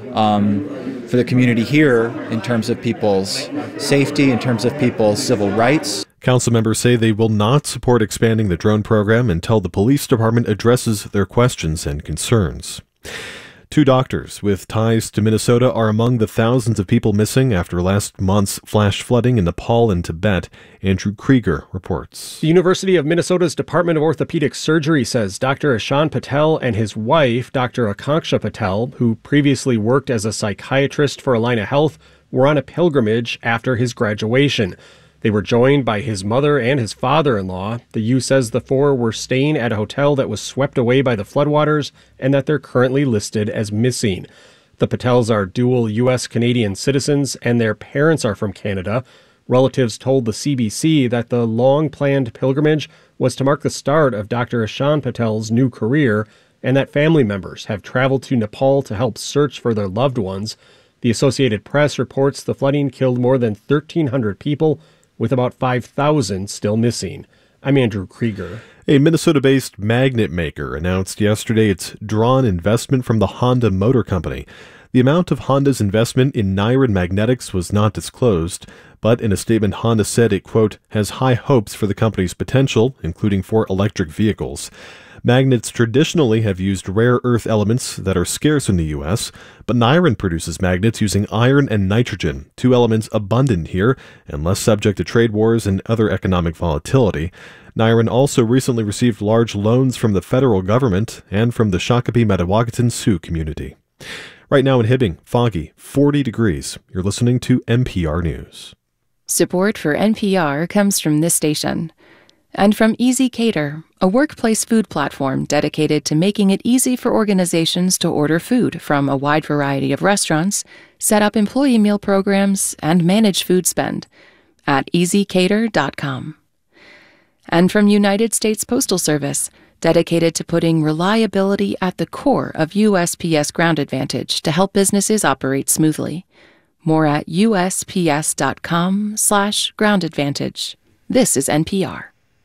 for the community here in terms of people's safety, in terms of people's civil rights. Council members say they will not support expanding the drone program until the police department addresses their questions and concerns. 2 doctors with ties to Minnesota are among the thousands of people missing after last month's flash flooding in Nepal and Tibet. Andrew Krieger reports. The University of Minnesota's Department of Orthopedic Surgery says Dr. Ashan Patel and his wife, Dr. Akanksha Patel, who previously worked as a psychiatrist for Allina Health, were on a pilgrimage after his graduation. They were joined by his mother and his father-in-law. The U says the 4 were staying at a hotel that was swept away by the floodwaters and that they're currently listed as missing. The Patels are dual U.S.-Canadian citizens and their parents are from Canada. Relatives told the CBC that the long-planned pilgrimage was to mark the start of Dr. Ashan Patel's new career and that family members have traveled to Nepal to help search for their loved ones. The Associated Press reports the flooding killed more than 1,300 people, with about 5,000 still missing. I'm Andrew Krieger. A Minnesota-based magnet maker announced yesterday its drawn investment from the Honda Motor Company. The amount of Honda's investment in Niren Magnetics was not disclosed, but in a statement Honda said it, quote, has high hopes for the company's potential, including for electric vehicles. Magnets traditionally have used rare earth elements that are scarce in the U.S., but Niren produces magnets using iron and nitrogen, 2 elements abundant here and less subject to trade wars and other economic volatility. Niren also recently received large loans from the federal government and from the Shakopee Mdewakanton Sioux community. Right now in Hibbing, foggy, 40 degrees. You're listening to NPR News. Support for NPR comes from this station. And from Easy Cater, a workplace food platform dedicated to making it easy for organizations to order food from a wide variety of restaurants, set up employee meal programs, and manage food spend at easycater.com. And from United States Postal Service, dedicated to putting reliability at the core of USPS Ground Advantage to help businesses operate smoothly. More at usps.com/Ground Advantage. This is NPR.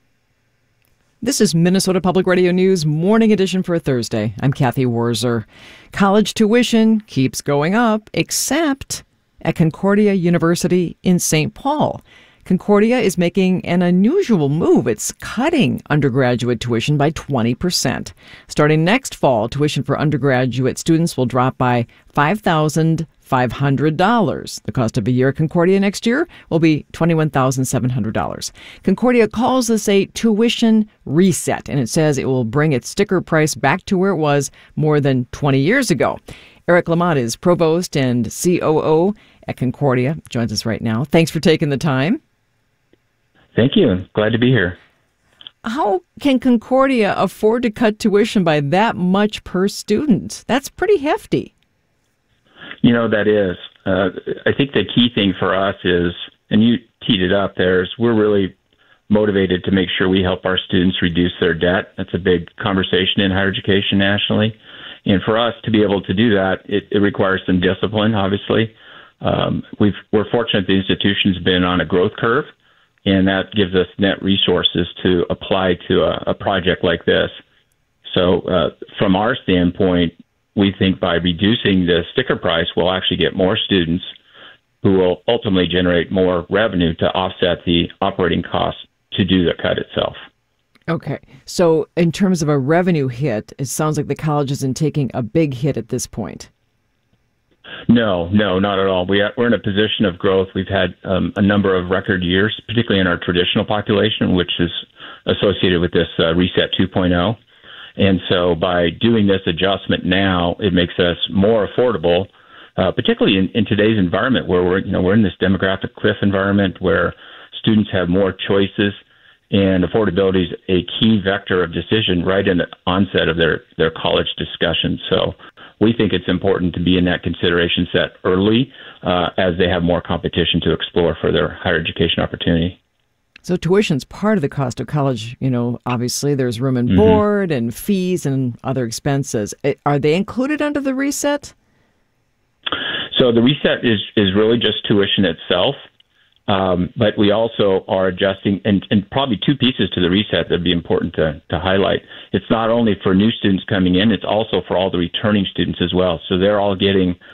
This is Minnesota Public Radio News Morning Edition for Thursday. I'm Kathy Wurzer. College tuition keeps going up, except at Concordia University in St. Paul. Concordia is making an unusual move. It's cutting undergraduate tuition by 20%. Starting next fall, tuition for undergraduate students will drop by $5,500. The cost of a year at Concordia next year will be $21,700. Concordia calls this a tuition reset, and it says it will bring its sticker price back to where it was more than 20 years ago. Eric Lamont is provost and COO at Concordia, joins us right now. Thanks for taking the time. Thank you. Glad to be here. How can Concordia afford to cut tuition by that much per student? That's pretty hefty. You know, that is. I think the key thing for us is, and you teed it up there, is we're really motivated to make sure we help our students reduce their debt. That's a big conversation in higher education nationally. And for us to be able to do that, it requires some discipline, obviously. We're fortunate the institution's been on a growth curve, and that gives us net resources to apply to a project like this. So from our standpoint, we think by reducing the sticker price, we'll actually get more students who will ultimately generate more revenue to offset the operating costs to do the cut itself. Okay. So in terms of a revenue hit, it sounds like the college isn't taking a big hit at this point. No, not at all. We're in a position of growth. We've had a number of record years, particularly in our traditional population, which is associated with this Reset 2.0. And so by doing this adjustment now, it makes us more affordable, particularly in today's environment where we're in this demographic cliff environment where students have more choices, and affordability is a key vector of decision right in the onset of their college discussion. So we think it's important to be in that consideration set early as they have more competition to explore for their higher education opportunity. So tuition's part of the cost of college. You know, obviously there's room and board and fees and other expenses. Are they included under the reset? So the reset is really just tuition itself. But we also are adjusting, and probably two pieces to the reset that would be important to highlight. It's not only for new students coming in, it's also for all the returning students as well. So they're all getting